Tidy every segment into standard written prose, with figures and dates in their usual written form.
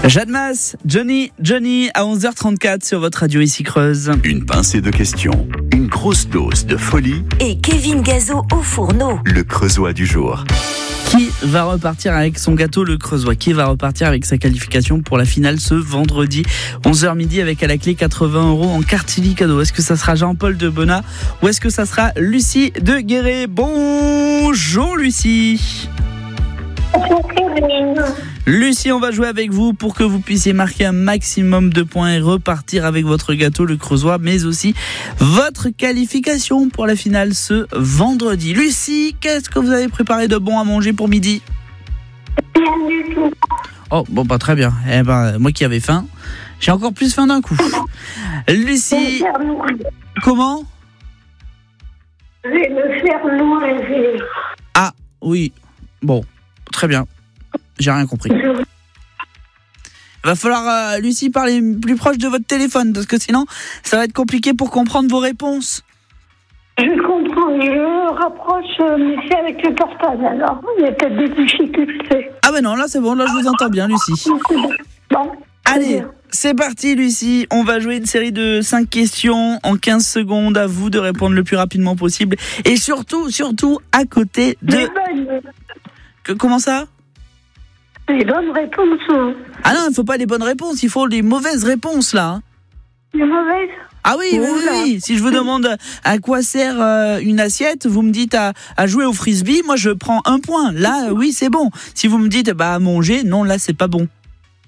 Jade Masse, Johnny à 11h34 sur votre radio ici Creuse. Une pincée de questions, une grosse dose de folie et Kevin Gazo au fourneau. Le Creusois du jour. Qui va repartir avec son gâteau le Creusois? Qui va repartir avec sa qualification pour la finale ce vendredi 11h midi avec à la clé 80 € en carte Silly cadeau? Est-ce que ça sera Jean-Paul de Bonnat ou est-ce que ça sera Lucie de Guéret? Bonjour Lucie. Lucie, on va jouer avec vous pour que vous puissiez marquer un maximum de points et repartir avec votre gâteau le Creusois, mais aussi votre qualification pour la finale ce vendredi. Lucie, qu'est-ce que vous avez préparé de bon à manger pour midi? Rien du tout. Oh, bon, bah très bien. Eh ben, moi qui avais faim, j'ai encore plus faim d'un coup. Lucie, comment? Je vais me faire nourrir. Ah, oui. Bon, très bien. J'ai rien compris. Il va falloir, Lucie, parler plus proche de votre téléphone, parce que sinon, ça va être compliqué pour comprendre vos réponses. Je comprends, je rapproche, mais c'est avec le portable, alors il y a peut-être des difficultés. Ah ben non, là c'est bon, là je vous entends bien, Lucie. Bon, allez, c'est parti, Lucie. On va jouer une série de 5 questions en 15 secondes. À vous de répondre le plus rapidement possible. Et surtout, à côté de... Les bonnes. Comment ça? Les bonnes réponses. Ah non, il ne faut pas des bonnes réponses, il faut des mauvaises réponses, là. Les mauvaises? Ah oui, oui. Si je vous demande à quoi sert une assiette, vous me dites à jouer au frisbee, moi je prends 1 point. Là, oui, c'est bon. Si vous me dites à manger, non, là, c'est pas bon.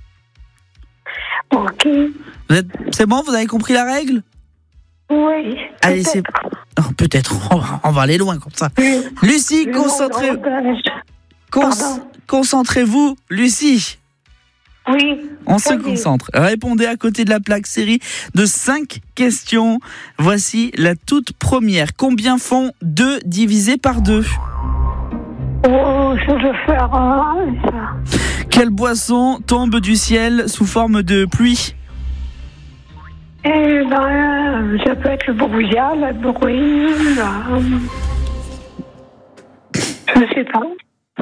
Ok. C'est bon, vous avez compris la règle? Oui. Allez, c'est... Oh, peut-être, on va aller loin comme ça. Oui. Lucie, concentrez-vous, Lucie. Oui. On se concentre. Répondez à côté de la plaque série de 5 questions. Voici la toute première. Combien font 2 divisé par 2? Oh, je veux faire ça. Quelle boisson tombe du ciel sous forme de pluie? Eh ben, ça peut être le brouillard, la bruine, je sais pas.